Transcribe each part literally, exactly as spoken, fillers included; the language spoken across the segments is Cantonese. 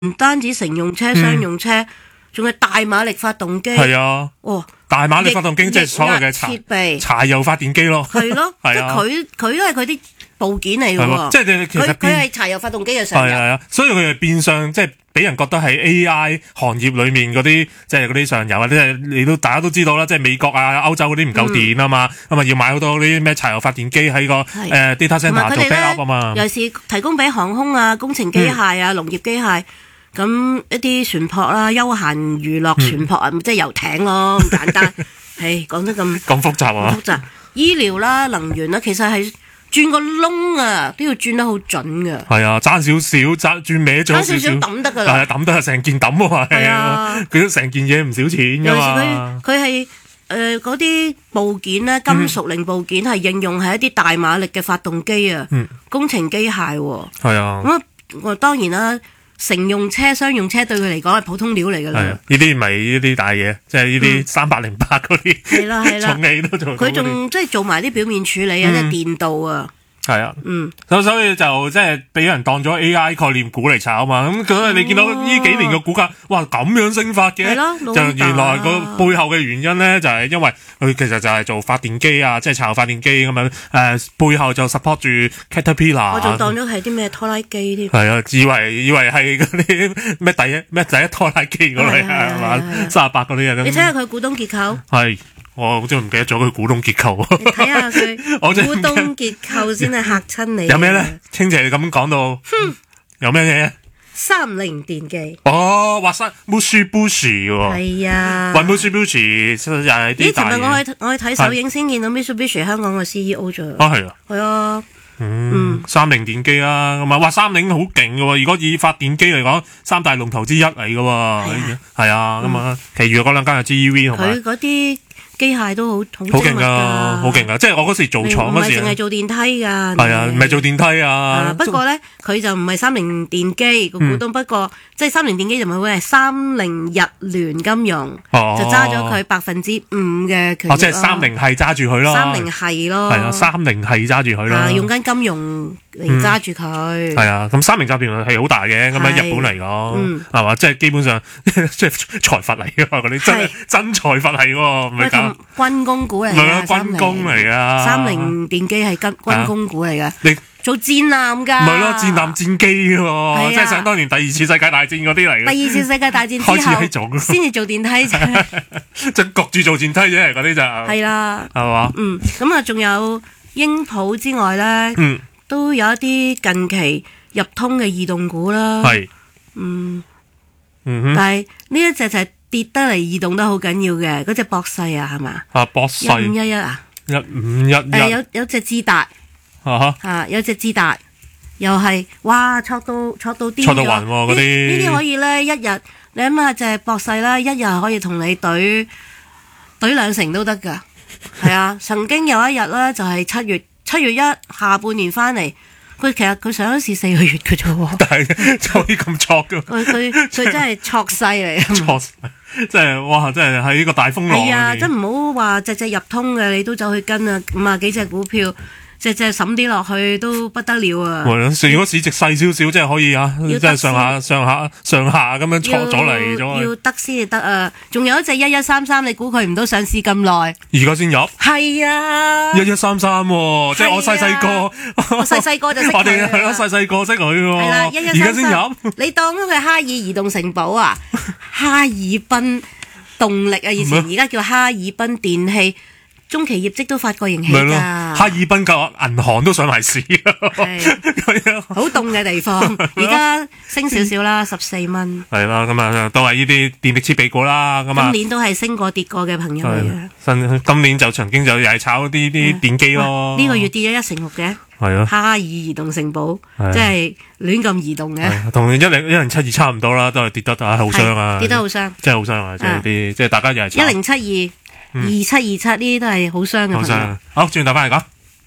唔單止乘用車、商用車，仲係大馬力發動機。 係啊， 哦， 大馬力發動機即係所謂嘅柴設備、 柴油發電機咯。 係咯，即係係啊， 佢佢都係佢啲部件嚟嘅喎。 即係其實佢佢係柴油發動機嘅上游。 係啊，所以佢係變相即係俾人覺得係 A I 行業裏面嗰啲即係嗰啲上游啊，即係你都大家都知道啦，即係美國啊、歐洲嗰啲唔夠電啊嘛，咁啊要買好多嗰啲咩柴油發電機喺個誒 data center 做 backup 啊嘛。 尤其是提供俾航空啊、工程機械啊、農業機械。咁一啲船舶啦、休閒娛樂船舶啊，嗯、即係遊艇咯，咁簡單。係講得咁咁複雜啊！ 複雜，醫療啦、能源啦，其實係轉個窿啊，都要轉得好準㗎。 係啊，爭少少，爭轉歪咗少少， 爭少少抌得㗎啦。 係啊，抌得係成件抌啊！係啊，佢都成件嘢唔少錢㗎嘛。 佢佢係誒嗰啲部件咧，金屬零部件係應用喺一啲大馬力嘅發動機啊， 嗯、工程機械喎。 係啊。 咁我當然啦。乘用車、商用車對佢嚟講係普通料嚟㗎啦。係啊， 呢啲唔係呢啲大嘢，即係呢啲三百零八嗰啲。係啦係啦，重氣都做。 佢仲即係做埋啲表面處理啊，即係電導啊。 係啊，嗯，咁所以就即係俾人當咗 A I 概念股嚟炒嘛。咁咁你見到呢幾年嘅股價，哇咁樣升法嘅，就原來個背後嘅原因咧，就係因為佢其實就係做發電機啊，即係柴油發電機咁樣。誒，背後就 support 住 Caterpillar。 我仲當咗係啲咩拖拉機添。 係啊，以為以為係嗰啲咩第一咩第一拖拉機嗰類係嘛，三十八嗰啲啊。 你睇下佢股東結構。 係。我好似唔記得咗佢股東結構。 你睇下佢股東結構先係嚇親你。 有咩咧？清姐咁講到，有咩嘢？ 三菱電機。 哦，話晒 Mitsubishi 喎。係啊。 話 Mitsubishi 又係啲大嘢。 咦？尋日我去我去睇首映先見到 Mitsubishi 香港嘅 C E O 咗。 啊，係啊。 係啊。 嗯，三菱電機啊，咁啊，哇，三菱好勁㗎喎！如果以發電機嚟講，三大龍頭之一嚟㗎喎。係啊，咁啊，其餘嗰兩間係 G E V 同埋。 佢嗰啲機械都好好好勁噶，好勁噶！即係我嗰時做廠嗰時， 唔係淨係做電梯噶。 係啊，唔係做電梯啊。 不過咧，佢就唔係三菱電機個股東，不過即係三菱電機就唔係會係三菱日聯金融，就揸咗佢百分之五嘅權益。 哦，即係三菱係揸住佢咯。 三菱係咯。係啊，三菱係揸住佢咯。 用緊金融嚟揸住佢。 係啊，咁三菱集團係好大嘅，咁喺日本嚟講，係嘛？即係基本上即係財閥嚟噶嘛，嗰啲真真財閥嚟喎，唔係咁。 軍工股嚟嘅，軍工嚟噶。 三菱電機係軍軍工股嚟嘅， 你做戰艦噶。 唔係咯，戰艦戰機喎，即係想當年第二次世界大戰嗰啲嚟嘅。 第二次世界大戰之後先至做電梯啫， 即係焗住做電梯啫，嗰啲就係啦， 係嘛？ 嗯，咁啊，仲有英普之外咧，嗯，都有一啲近期入通嘅異動股啦，係，嗯，嗯，但係呢一隻就係。跌得嚟移動得好緊要嘅，嗰隻博世啊，係嘛？ 啊，博世一五一一啊， 一五一一。誒， 有有隻智達啊哈， 啊，有隻智達，又係哇，挫到挫到癲咗。 挫到暈喎嗰啲。 呢啲可以咧，一日你諗下隻博世啦，一日可以同你懟懟兩成都得㗎。係啊，曾經有一日咧，就係七月七月一下半年翻嚟。佢其實佢上咗市四個月嘅啫喎， 但係就可以咁挫㗎。 佢佢佢真係挫勢嚟， 挫勢，即係哇！真係喺呢個大風浪。 係啊，真唔好話隻隻入通嘅，你都走去跟啊，五啊幾隻股票，隻隻審啲落去都不得了啊！ 如果市值細少少，即係可以啊，即係上下上下上下咁樣挫咗嚟咗。 要得先至得啊！仲有一隻一一三三，你估佢唔到上市咁耐， 而家先入？ 係啊！ 一一三三，即係我細細個， 我細細個就識佢。 我哋係咯，細細個識佢喎。 係啦，一一三三，而家先入？你當咗佢哈爾移動城堡啊？哈爾濱動力啊，以前而家叫哈爾濱電器。中期業績都發過盈喜㗎， 哈爾濱嘅銀行都上埋市， 係好凍嘅地方，而家升少少啦，十四蚊。 係啦，咁啊都係呢啲電力設備股啦，咁啊。 今年都係升過跌過嘅朋友嚟嘅。 新今年就曾經就又係炒啲啲電機咯。 呢個月跌咗一成六嘅。係啊。哈爾移動城堡，即係亂咁移動嘅。同一零一零七二差唔多啦，都係跌得啊，好傷啊。 跌得好傷。 真係好傷啊！即係啲即係大家又係炒。 一零七二。二七二七呢啲都係好傷嘅朋友。 好，轉頭翻嚟講。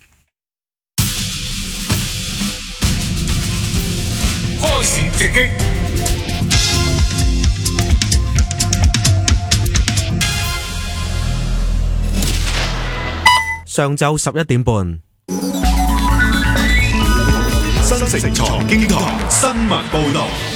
開市直擊。 上晝十一點半。 新城財經台新聞報道。